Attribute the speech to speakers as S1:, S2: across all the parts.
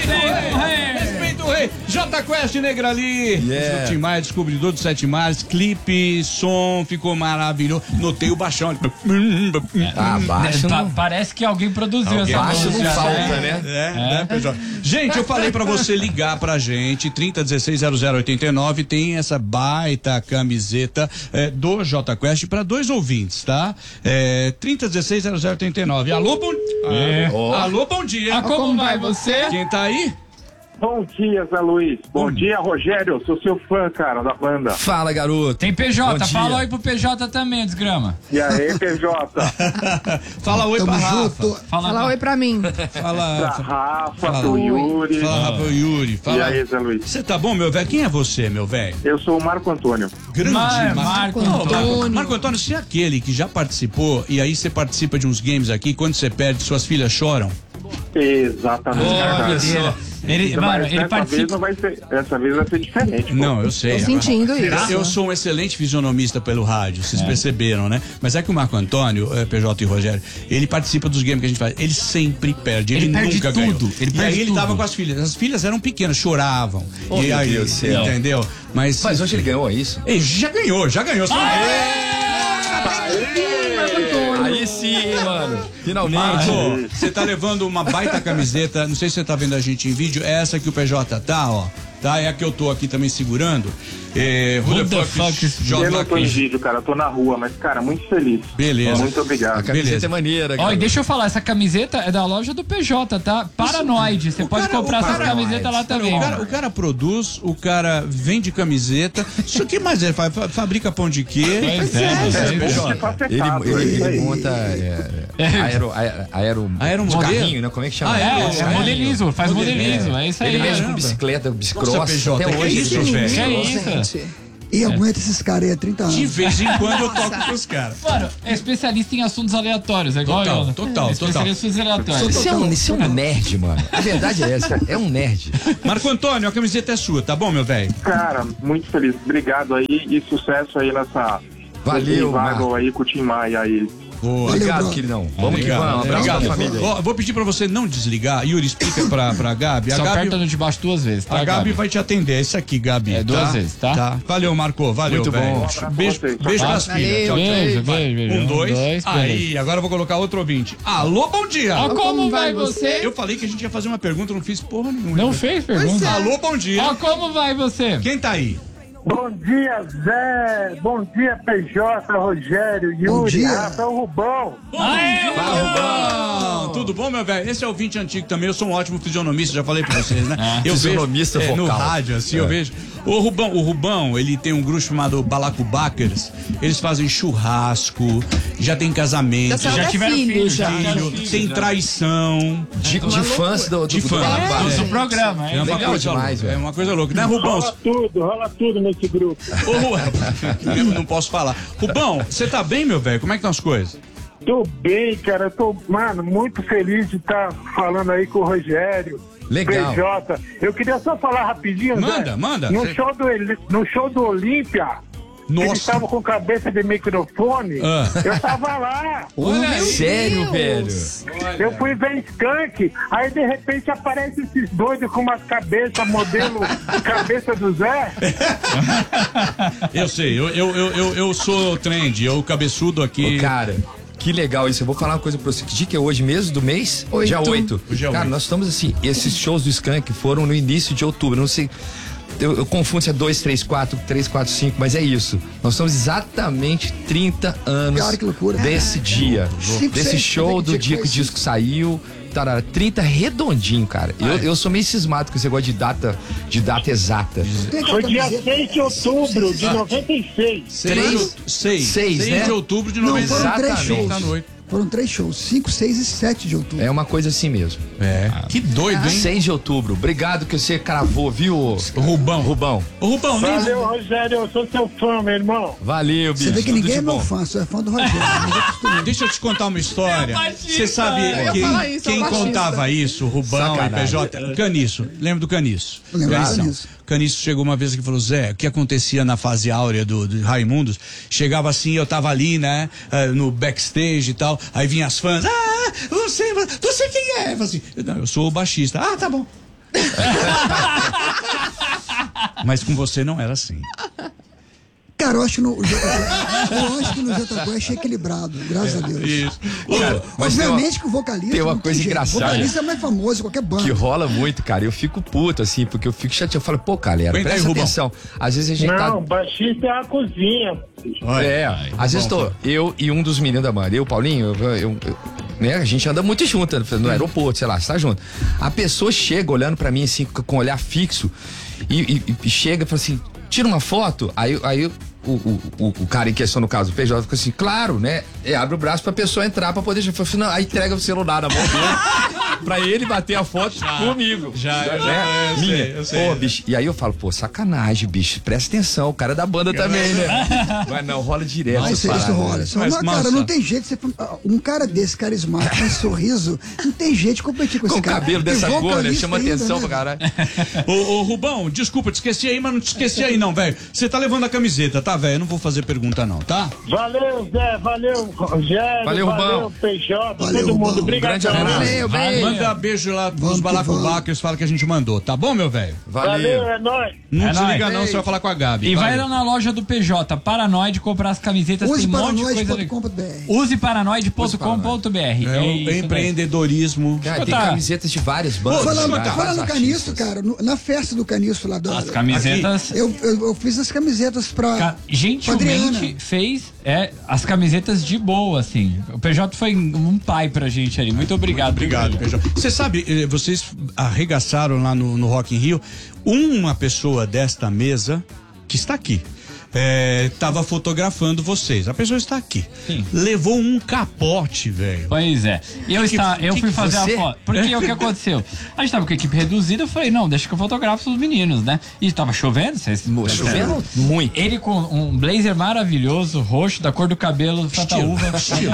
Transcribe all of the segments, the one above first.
S1: Respeita o rei. J Quest Negrali.
S2: Yeah.
S1: O Tim Maia, descobridor dos 7 mares. Clipe, som, ficou maravilhoso. Notei o baixão.
S2: Baixo
S3: Parece que alguém produziu essa
S2: baixo
S3: música.
S2: não falta, né?
S1: Né, PJ? Gente, eu falei pra você ligar pra gente, 30160089, tem essa baita camiseta do J Quest pra 2 ouvintes, tá? 30160089. Alô, alô, bom dia.
S3: Como vai você?
S1: Quem tá aí?
S4: Bom dia, Zé Luiz. Bom dia, Rogério. Sou seu fã, cara, da banda.
S2: Fala, garoto.
S3: Tem
S2: Bom
S3: PJ,
S2: dia.
S3: fala oi pro PJ também, desgrama.
S4: E aí, PJ?
S1: Fala oi pra Rafa.
S5: Fala oi pra mim.
S4: Pra
S1: Fala.
S4: Rafa, pro Yuri.
S1: Fala, Rafa Yuri.
S4: E
S1: Fala.
S4: aí, Zé Luiz?
S1: Você tá bom, meu velho? Quem é você, meu velho?
S4: Eu sou o Marco Antônio.
S1: Grande
S3: Marco Antônio.
S1: Marco Antônio, você é aquele que já participou e aí você participa de uns games aqui, quando você perde, suas filhas choram?
S4: Exatamente, cara.
S3: Ele
S4: Mas
S3: participa.
S4: Essa vez vai ser diferente. Pô.
S1: Não, eu sei.
S5: Tô sentindo isso.
S1: Eu sou um excelente fisionomista pelo rádio, vocês perceberam, né? Mas é que o Marco Antônio, PJ e Rogério, ele participa dos games que a gente faz. Ele sempre perde, ele
S3: perde
S1: nunca
S3: tudo,
S1: ganhou.
S3: ele
S1: e aí
S3: perde
S1: ele tava
S3: tudo.
S1: com as filhas. As filhas eram pequenas, choravam.
S2: Oh,
S1: e
S2: meu
S1: aí,
S2: Deus do céu.
S1: entendeu? Mas
S2: Mas hoje ele ganhou, é isso?
S1: ele já ganhou.
S2: Aí sim, mano. Finalmente.
S1: Marco, você tá levando uma baita camiseta, não sei se você tá vendo a gente em vídeo, é essa que o PJ tá, ó. Tá, é a que eu tô aqui também segurando.
S3: Who the fuck is-
S4: Eu não tô em
S1: J.
S4: vídeo, cara. Eu tô na rua, mas, cara, muito feliz.
S1: Beleza.
S4: Muito
S2: A
S4: obrigado.
S2: camiseta
S1: beleza.
S2: é maneira,
S3: Ó,
S2: cara.
S3: e deixa eu falar, essa camiseta é da loja do PJ, tá? Paranoide. Você pode comprar essas camisetas lá também.
S1: O cara produz, o cara vende camiseta. Isso que mais ele faz? Fabrica pão de queijo.
S3: Pois é,
S4: Multifacetado, é isso aí.
S2: Ele monta
S1: Aeromodelo?
S2: carrinho, né? Como é que chama?
S3: modelizo, faz modelizo. É isso aí.
S2: Ele mexe com
S1: Caramba.
S2: bicicleta, bicicross.
S1: Nossa, PJ,
S2: Até
S1: que
S2: hoje.
S1: isso, velho?
S3: Que é isso?
S6: E aguenta esses caras aí há 30 anos.
S1: De vez em quando eu toco com os caras.
S3: Mano, é especialista em assuntos aleatórios, é igual eu.
S1: Total.
S3: Especialista em assuntos aleatórios.
S2: Você é um nerd, mano. A verdade é essa. É um nerd.
S1: Marco Antônio, a camiseta é sua, tá bom, meu velho?
S4: Cara, muito feliz. Obrigado aí e sucesso aí nessa...
S2: Valeu,
S4: nesse
S2: Marco.
S4: revival aí com o Tim Maia aí.
S1: Boa.
S2: Obrigado,
S6: bro.
S2: queridão. Vamos que vamos. Um abraço
S1: Obrigado.
S2: pra família.
S1: Ó, vou pedir pra você não desligar. Yuri, explica pra Gabi.
S3: Só aperta no de baixo 2 vezes, tá,
S1: A Gabi vai te atender. É isso aqui, Gabi.
S3: É, 2 vezes, tá?
S1: Valeu, Marco. Valeu,
S2: Muito
S1: velho.
S2: bom.
S1: Beijo,
S4: Valeu.
S1: beijo pras filhas. Tchau, tchau.
S3: Beijo,
S1: Vai.
S3: beijo.
S1: 1, 2.
S3: beleza.
S1: Aí, agora eu vou colocar outro ouvinte. Alô, bom dia.
S3: Ó, como vai você?
S1: Eu falei que a gente ia fazer uma pergunta, não fiz porra nenhuma.
S3: Não fez pergunta?
S1: Alô, bom dia.
S3: Ó, como vai você?
S1: Quem tá aí?
S7: Bom dia, Zé. Bom dia, PJ, Rogério,
S6: Bom
S7: Yuri,
S6: dia.
S7: Rafa, o Rubão.
S1: Rubão! Tudo bom, meu velho? Esse é o ouvinte antigo também. Eu sou um ótimo fisionomista, já falei pra vocês, né? Eu
S2: Fisionomista
S1: vejo, no
S2: vocal.
S1: rádio, assim, eu vejo. O Rubão, ele tem um grupo chamado Balacubacers. Eles fazem churrasco, já tem casamento,
S5: Já tiveram filhos, já.
S1: tem traição.
S2: De fãs do
S1: fãs.
S3: Do programa,
S1: É
S3: hein?
S1: uma
S2: Legal
S1: coisa
S2: demais,
S1: louca.
S2: velho.
S1: É uma coisa louca. Né, Rubão?
S7: Rola tudo nesse grupo.
S1: Eu não posso falar. Rubão, você tá bem, meu velho? Como é que estão as coisas?
S7: Tô bem, cara. Tô, mano, muito feliz de estar falando aí com o Rogério.
S2: Legal.
S7: PJ. Eu queria só falar rapidinho,
S1: Manda,
S7: Zé.
S1: manda.
S7: No show do Olímpia, eles
S1: Nossa.
S7: estavam com cabeça de microfone. Eu tava lá.
S2: Sério, velho?
S7: Eu fui ver Skank, aí de repente aparece esses doidos com umas cabeças, modelo cabeça do Zé.
S1: Eu sei, eu sou trend, eu cabeçudo aqui.
S2: Ô, cara, que legal isso. Eu vou falar uma coisa pra você. Que dia que é hoje mesmo do mês? Dia 8.
S1: Hoje é
S2: Cara,
S1: 8.
S2: nós estamos assim, esses shows do Skank foram no início de outubro. Não sei. Eu confundo se é 2, 3, 4, 3, 4, 5, mas é isso. Nós estamos exatamente 30 anos
S6: Cara, que loucura.
S2: desse dia.
S6: 5,
S2: Desse
S6: 6,
S2: show do dia que o disco saiu. Tarara, 30 redondinho, cara. Eu sou meio cismado com esse negócio de data exata.
S6: Tem
S7: Foi
S6: aquela
S7: dia
S6: camiseta.
S7: 6 de outubro de 96.
S1: 6
S2: né?
S1: de outubro de
S6: Não,
S1: 96.
S6: foram 3
S2: Exatamente.
S6: shows.
S1: Tá noite.
S6: Foram 3 shows, 5, 6 e 7 de outubro.
S2: É uma coisa assim mesmo.
S1: Que doido, hein?
S2: 6 de outubro. Obrigado que você cravou, viu,
S1: Rubão.
S2: Rubão?
S1: Ô, Rubão, nem...
S7: Valeu, Rogério, eu sou seu fã, meu irmão.
S2: Valeu, bicho.
S6: Você vê que
S2: Tudo
S6: ninguém
S2: de
S6: é meu
S2: bom.
S6: fã, só é fã do Rogério. Mas eu acostumei.
S1: Deixa eu te contar uma história. Você sabe
S5: ia falar isso,
S1: quem
S5: é um baixista.
S1: contava isso, Rubão
S2: Sacanagem.
S1: e PJ? Caniço. Lembra do Caniço?
S6: Eu lembro do
S1: Canição.
S6: Caniço.
S1: Caniço chegou uma vez que falou: Zé, o que acontecia na fase áurea do Raimundos? Chegava assim, eu tava ali, né, no backstage e tal, aí vinha as fãs, você quem é? Eu falei assim, não, eu sou o baixista. Ah, tá bom. Mas com você não era assim.
S6: Cara, eu acho que no Jota Quest é equilibrado, graças a Deus.
S1: Isso.
S6: Cara,
S2: mas
S6: obviamente que o vocalista.
S2: tem uma
S6: não
S2: coisa
S6: jeito.
S2: engraçada.
S6: O vocalista é mais famoso que qualquer banda.
S2: Que rola muito, cara. Eu fico puto, assim, porque eu fico chateado. Eu falo, pô, galera,
S1: Vem daí,
S2: presta
S1: Rubão.
S2: atenção. Às vezes a gente
S7: Não, baixista é a cozinha.
S2: às vezes eu e um dos meninos da banda, eu, Paulinho, né, a gente anda muito junto no aeroporto, sei lá, você tá junto. A pessoa chega olhando pra mim assim, com um olhar fixo e chega e fala assim, tira uma foto, aí o cara em questão, no caso, o PJ, fica assim, claro, né? Abre o braço pra pessoa entrar pra poder. Fala assim, não, aí entrega o celular na mão dele pra ele bater a foto comigo.
S1: Eu
S2: Minha.
S1: sei.
S2: Pô, bicho. E aí eu falo, pô, sacanagem, bicho. Presta atenção, o cara é da banda também, né? Mas não, rola direto.
S6: Mas
S2: essas
S6: isso
S2: paradas,
S6: rola.
S2: né?
S6: Isso
S1: Mas,
S6: rola,
S1: massa.
S6: cara, não tem jeito. Um cara desse, carismático, com esse sorriso, não tem jeito de competir com
S2: Com
S6: esse
S2: o
S6: cara.
S2: cabelo dessa
S6: E
S2: cor, né?
S6: vocalista
S2: Chama
S6: ainda,
S2: atenção
S6: né?
S2: pra caralho.
S1: Ô, Rubão, desculpa, te esqueci aí, mas não te esqueci aí não, velho. Você tá levando a camiseta, tá, velho? Eu não vou fazer pergunta não, tá?
S7: Valeu, Zé, valeu, Rogério,
S2: Valeu, Rubão.
S7: PJ,
S6: Valeu,
S7: todo mundo.
S6: Rubão.
S7: Obrigado.
S2: Grande abraço.
S6: Valeu, beijo.
S1: Manda beijo lá pros
S6: Vamos que
S1: balacobacos, fala que a gente mandou, tá bom, meu velho?
S7: Valeu, é nóis.
S1: Não
S3: É
S1: desliga
S3: nóis.
S1: não, você vai falar com a Gabi.
S3: E vai
S1: Valeu.
S3: lá na loja do PJ, Paranoide, comprar as camisetas,
S6: Use
S3: tem um monte de coisa legal.
S6: paranoide.com.br.
S3: Use paranoide.com.br.
S1: É o empreendedorismo.
S2: Cara, tem
S3: Tá.
S2: camisetas de várias bandas.
S6: Falando
S2: vários
S6: no
S2: artistas.
S6: Caniço, cara, na festa do Caniço lá do.
S3: As camisetas.
S6: Eu fiz as camisetas pra.
S3: Gentilmente
S6: Adriana.
S3: fez as camisetas de boa, assim. O PJ foi um pai pra gente ali. Muito obrigado.
S1: Obrigado,
S3: PJ.
S1: PJ. Você sabe, vocês arregaçaram lá no Rock in Rio, uma pessoa desta mesa, que está aqui, tava fotografando vocês. A pessoa está aqui.
S3: Sim.
S1: Levou um capote, velho.
S3: Pois é. Eu fui fazer
S2: você?
S3: a foto. Porque o que aconteceu? A gente tava com a equipe reduzida, eu falei, não, deixa que eu fotografo os meninos, né? E tava chovendo, vocês
S2: Chovendo muito.
S3: Ele com um blazer maravilhoso, roxo, da cor do cabelo, Fanta Uva.
S1: Estilo.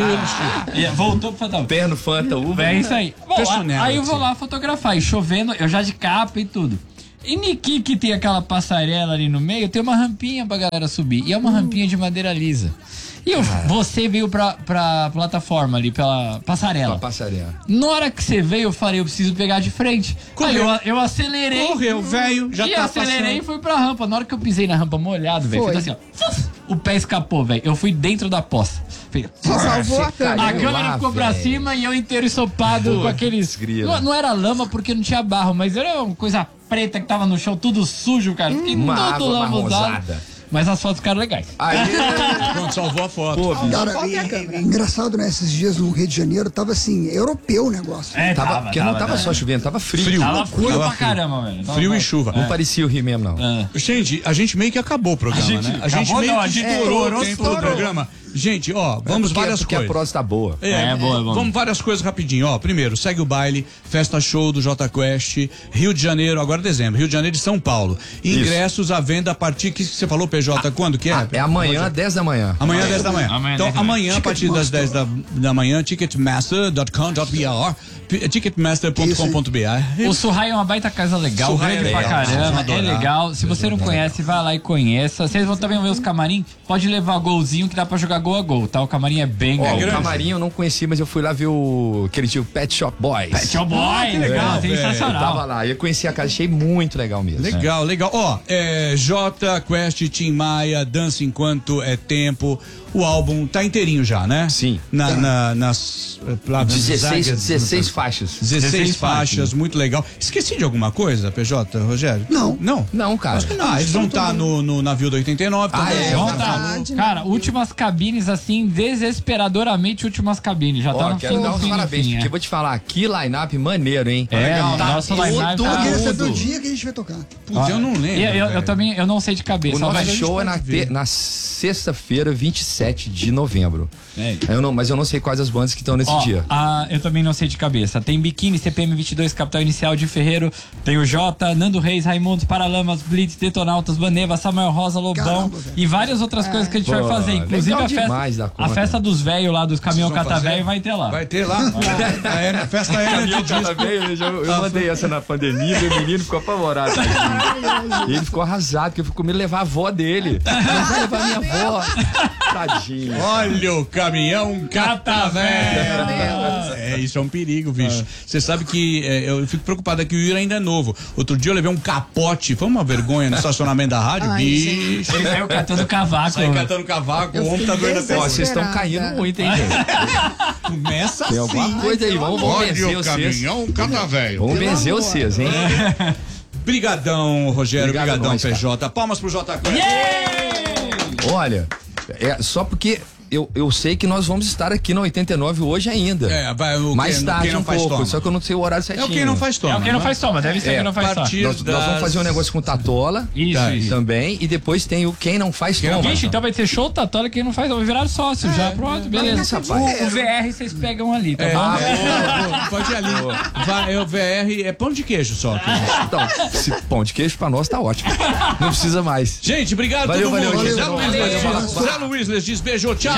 S3: E voltou pro Fanta Uva.
S2: Perno, Fanta, uva.
S3: É isso aí. Bom,
S1: Personality.
S3: aí eu vou lá fotografar. E chovendo, eu já de capa e tudo. E Niki, que tem aquela passarela ali no meio, tem uma rampinha pra galera subir. E é uma rampinha de madeira lisa. E você veio pra plataforma ali, pela passarela.
S2: Passarela.
S3: Na hora que você veio, eu falei, eu preciso pegar de frente.
S1: Correu.
S3: Aí eu acelerei.
S1: Correu, velho, já
S3: e
S1: tá
S3: acelerei e
S1: passando.
S3: fui pra rampa. Na hora que eu pisei na rampa molhado, velho,
S5: Foi.
S3: fez assim, ó. O pé escapou, velho. Eu fui dentro da poça. Fez-
S5: Só salvou a
S3: A
S5: câmera.
S2: caiu.
S3: câmera
S2: lá,
S3: ficou pra
S2: velho.
S3: cima e eu inteiro ensopado com aqueles.
S2: grila.
S3: Não era lama porque não tinha barro, mas era uma coisa preta que tava no chão, tudo sujo, cara. Fiquei
S2: Uma
S3: todo
S2: água
S3: lambuzado.
S2: marronzada.
S3: Mas as fotos ficaram legais.
S2: Aí,
S1: Pronto, salvou a foto.
S2: pô, bicho.
S6: Cara,
S5: Qual que é a câmera?
S6: engraçado, né? Esses dias no Rio de Janeiro tava assim, europeu o negócio.
S2: Porque não tava só chovendo, tava frio.
S3: Tava frio
S1: Tava
S3: pra
S1: frio.
S3: caramba, velho. Tava
S1: Frio e
S3: bom.
S1: chuva.
S2: Não parecia o Rio mesmo, não.
S1: Gente, a gente meio que acabou o programa, né? A gente
S3: acabou,
S1: meio
S3: não,
S1: que
S3: a gente
S1: estourou o
S3: estourou,
S1: tempo do
S3: estourou.
S1: programa. Gente, ó, vamos várias
S2: porque
S1: coisas.
S2: a prosa tá boa.
S3: É, boa.
S1: Vamos várias coisas rapidinho, ó. Primeiro, segue o baile, festa show do Jota Quest, Rio de Janeiro, agora dezembro, Rio de Janeiro e São Paulo. Ingressos à venda a partir que você falou, PJ, quando que é?
S2: É amanhã, 10 da manhã.
S1: Amanhã, 10 da manhã.
S3: Amanhã,
S1: Então,
S3: 10 da manhã.
S1: amanhã, a partir das 10 da manhã, ticketmaster.com.br, ticketmaster.com.br.
S3: O Surrai é uma baita casa legal,
S1: Surrai
S3: grande
S1: é
S3: pra
S1: legal, vocês
S3: caramba,
S1: vão
S3: é
S1: adorar.
S3: legal. Se você não conhece, vai lá e conheça. Vocês vão também ver os camarim, pode levar golzinho que dá pra jogar gol a gol, tá? O camarim é bem
S2: Ó, o
S3: grande.
S2: camarim eu não conheci, mas eu fui lá ver aquele tio Pet Shop Boys.
S3: Tchau, boy,
S1: que legal,
S2: Eu
S3: sensacional.
S2: tava lá, eu conheci a casa, achei muito legal mesmo.
S1: Legal, legal. Ó, Jota Quest, Tim Maia, Dança Enquanto é Tempo. O álbum tá inteirinho já, né?
S2: Sim.
S1: Nas
S2: 16 faixas.
S1: 16 faixas, muito legal. Esqueci de alguma coisa, PJ, Rogério?
S6: Não.
S1: Não?
S2: Não, cara.
S1: Eles vão estar no navio do 89 também.
S3: Vão
S5: Verdade,
S3: tá.
S5: né?
S3: Cara, últimas cabines assim, desesperadoramente últimas cabines. Já tá
S2: Ó,
S3: no
S2: quero
S3: fim
S2: dar
S3: do
S2: uns
S3: fim,
S2: parabéns, porque eu vou te falar, que line-up maneiro, hein?
S3: legal,
S2: tá
S3: nosso line-up
S2: todo
S3: tá-
S6: Porque esse é do
S2: mundo.
S6: dia que a gente vai tocar.
S1: Putz, eu não lembro.
S3: Eu
S1: velho.
S3: também, eu não sei de cabeça.
S2: O nosso
S3: mas-
S2: show é
S1: ver.
S2: na sexta-feira, 27 de novembro.
S3: É.
S2: Mas eu não sei quais as bandas que estão nesse
S3: Ó,
S2: dia.
S3: eu também não sei de cabeça. Tem Biquíni, CPM 22, Capital Inicial de Ferreiro. Tem o Jota, Nando Reis, Raimundos, Paralamas, Blitz, Detonautas, Baneva, Samuel Rosa, Lobão
S6: Caramba, velho.
S3: e várias outras coisas que a gente vai
S2: Pô,
S3: fazer. Inclusive
S2: legal
S3: a festa,
S2: demais da conta.
S3: a festa dos velhos lá, dos caminhão
S1: Vocês vão
S3: cata
S1: fazer?
S3: velho, vai ter lá.
S1: Vai ter lá? A festa aérea de disco.
S2: Eu mandei essa na pandemia, meu menino ficou apavorado. E ele ficou arrasado, porque eu fui com medo de levar a avó dele. Não vai levar minha avó. Tadinho.
S1: Olha o caminhão Catavento. Isso é um perigo, bicho. Você sabe que eu fico preocupado que o Ira ainda é novo. Outro dia eu levei um capote, foi uma vergonha no estacionamento da rádio.
S5: Ai,
S1: bicho.
S3: Ele saiu catando cavaco.
S1: Sai catando cavaco, o homem tá doendo até.
S2: Ó, vocês estão
S5: Desesperada.
S2: caindo muito, hein, gente?
S1: Começa
S2: Tem
S1: assim.
S2: alguma coisa aí, vamos benzer
S1: Olha o
S2: vocês.
S1: caminhão Catavento.
S2: Vamos benzer vocês, hein?
S1: Brigadão, Rogério.
S2: Obrigado,
S1: Brigadão,
S2: nós, cara.
S1: PJ. Palmas pro Jota Quest.
S2: Olha, só porque eu sei que nós vamos estar aqui na 89 hoje ainda.
S1: Vai,
S2: Mais
S1: quem
S2: tarde
S1: não
S2: um
S1: faz
S2: pouco,
S1: toma.
S2: só que eu não sei o horário
S1: É
S2: certinho.
S1: o quem não faz toma.
S3: É o que não faz toma, deve ser quem não faz toma.
S1: partir
S2: Nós vamos fazer um negócio com o Tatola
S3: Isso.
S2: também, e depois tem o quem não faz toma.
S3: Vixe, então vai ter show Tatola quem não faz, vai virar sócio já, pronto, beleza. O VR vocês pegam ali, tá bom?
S1: Pode ir ali. O VR é pão de queijo só.
S2: Então, esse pão de queijo pra nós tá ótimo. Não precisa mais.
S1: Gente, obrigado
S2: Valeu,
S1: todo mundo.
S2: valeu,
S1: Zé
S2: gente.
S1: Luiz
S2: Valeu.
S1: Zé Luiz diz beijo, tchau.